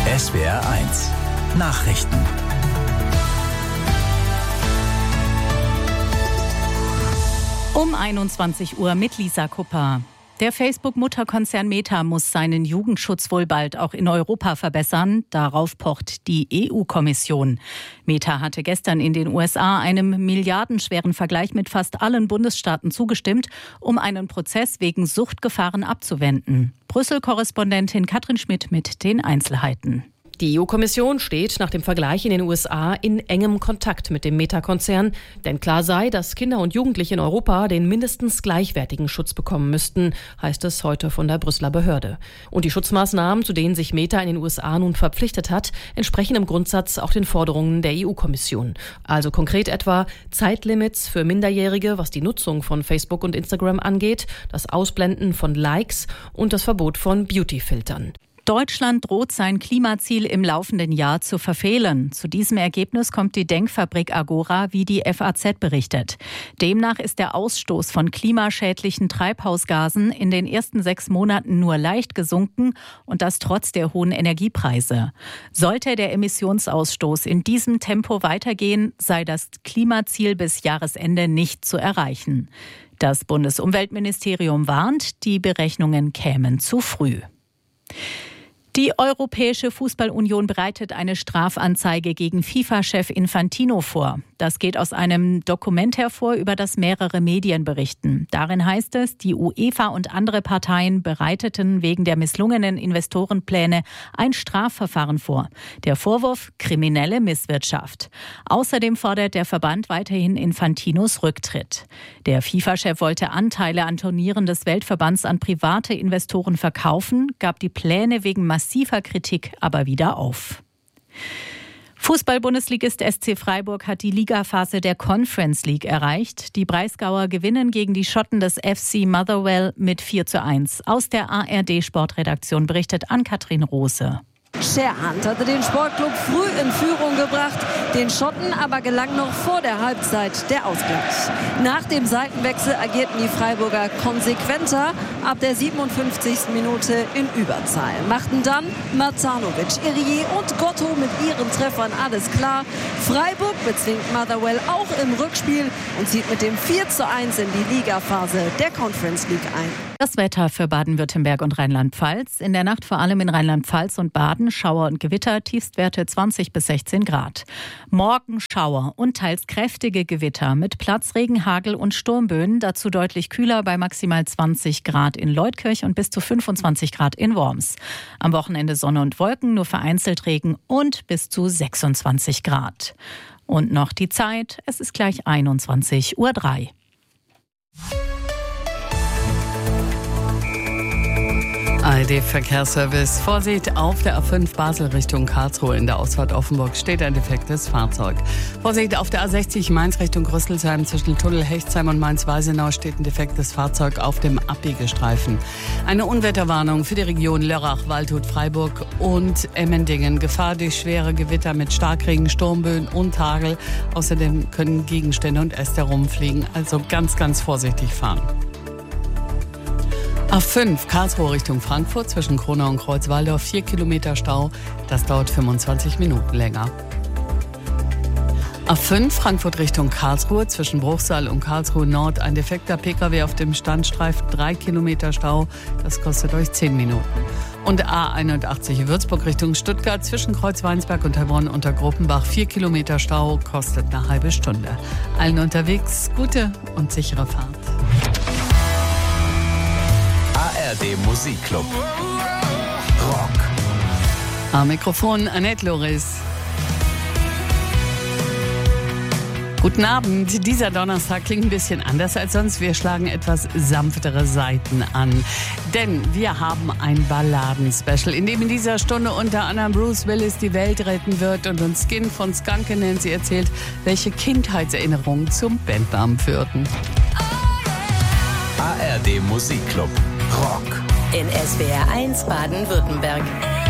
SWR1 Nachrichten. Um 21 Uhr mit Lisa Kupper. Der Facebook-Mutterkonzern Meta muss seinen Jugendschutz wohl bald auch in Europa verbessern. Darauf pocht die EU-Kommission. Meta hatte gestern in den USA einem milliardenschweren Vergleich mit fast allen Bundesstaaten zugestimmt, um einen Prozess wegen Suchtgefahren abzuwenden. Brüssel-Korrespondentin Katrin Schmidt mit den Einzelheiten. Die EU-Kommission steht nach dem Vergleich in den USA in engem Kontakt mit dem Meta-Konzern. Denn klar sei, dass Kinder und Jugendliche in Europa den mindestens gleichwertigen Schutz bekommen müssten, heißt es heute von der Brüsseler Behörde. Und die Schutzmaßnahmen, zu denen sich Meta in den USA nun verpflichtet hat, entsprechen im Grundsatz auch den Forderungen der EU-Kommission. Also konkret etwa Zeitlimits für Minderjährige, was die Nutzung von Facebook und Instagram angeht, das Ausblenden von Likes und das Verbot von Beauty-Filtern. Deutschland droht sein Klimaziel im laufenden Jahr zu verfehlen. Zu diesem Ergebnis kommt die Denkfabrik Agora, wie die FAZ berichtet. Demnach ist der Ausstoß von klimaschädlichen Treibhausgasen in den ersten 6 Monaten nur leicht gesunken und das trotz der hohen Energiepreise. Sollte der Emissionsausstoß in diesem Tempo weitergehen, sei das Klimaziel bis Jahresende nicht zu erreichen. Das Bundesumweltministerium warnt, die Berechnungen kämen zu früh. Die Europäische Fußballunion bereitet eine Strafanzeige gegen FIFA-Chef Infantino vor. Das geht aus einem Dokument hervor, über das mehrere Medien berichten. Darin heißt es, die UEFA und andere Parteien bereiteten wegen der misslungenen Investorenpläne ein Strafverfahren vor. Der Vorwurf: kriminelle Misswirtschaft. Außerdem fordert der Verband weiterhin Infantinos Rücktritt. Der FIFA-Chef wollte Anteile an Turnieren des Weltverbands an private Investoren verkaufen, gab die Pläne wegen massiver Kritik aber wieder auf. Fußball-Bundesligist SC Freiburg hat die Ligaphase der Conference League erreicht. Die Breisgauer gewinnen gegen die Schotten des FC Motherwell mit 4:1. Aus der ARD-Sportredaktion berichtet Ann-Kathrin Rose. Scherhand hatte den Sportclub früh in Führung gebracht, den Schotten aber gelang noch vor der Halbzeit der Ausgleich. Nach dem Seitenwechsel agierten die Freiburger konsequenter, ab der 57. Minute in Überzahl. Machten dann Marzanovic, Irié und Gotto mit ihren Treffern alles klar. Freiburg bezwingt Motherwell auch im Rückspiel und zieht mit dem 4:1 in die Ligaphase der Conference League ein. Das Wetter für Baden-Württemberg und Rheinland-Pfalz. In der Nacht vor allem in Rheinland-Pfalz und Baden Schauer und Gewitter, Tiefstwerte 20 bis 16 Grad. Morgen Schauer und teils kräftige Gewitter mit Platzregen, Hagel und Sturmböen. Dazu deutlich kühler bei maximal 20 Grad in Leutkirch und bis zu 25 Grad in Worms. Am Wochenende Sonne und Wolken, nur vereinzelt Regen und bis zu 26 Grad. Und noch die Zeit, es ist gleich 21:03 Uhr. ARD-Verkehrsservice. Vorsicht, auf der A5 Basel Richtung Karlsruhe in der Ausfahrt Offenburg steht ein defektes Fahrzeug. Vorsicht, auf der A60 Mainz Richtung Rüsselsheim zwischen Tunnel Hechtsheim und Mainz-Weisenau steht ein defektes Fahrzeug auf dem Abbiegestreifen. Eine Unwetterwarnung für die Region Lörrach, Waldshut, Freiburg und Emmendingen. Gefahr durch schwere Gewitter mit Starkregen, Sturmböen und Hagel. Außerdem können Gegenstände und Äste rumfliegen. Also ganz, ganz vorsichtig fahren. A5 Karlsruhe Richtung Frankfurt zwischen Kronau und Kreuzwaldorf 4 Kilometer Stau. Das dauert 25 Minuten länger. A5 Frankfurt Richtung Karlsruhe zwischen Bruchsal und Karlsruhe Nord ein defekter Pkw auf dem Standstreifen 3 Kilometer Stau. Das kostet euch 10 Minuten. Und A81 Würzburg Richtung Stuttgart zwischen Kreuzweinsberg und Heilbronn unter Gruppenbach 4 Kilometer Stau kostet eine halbe Stunde. Allen unterwegs gute und sichere Fahrt. ARD Musikclub. Rock. Am Mikrofon Annette Loris. Guten Abend. Dieser Donnerstag klingt ein bisschen anders als sonst. Wir schlagen etwas sanftere Seiten an. Denn wir haben ein Balladen-Special, in dem in dieser Stunde unter anderem Bruce Willis die Welt retten wird und uns Skin von Skunk Nancy erzählt, welche Kindheitserinnerungen zum Bandnamen führten. ARD Musikclub. Rock. In SWR1 Baden-Württemberg.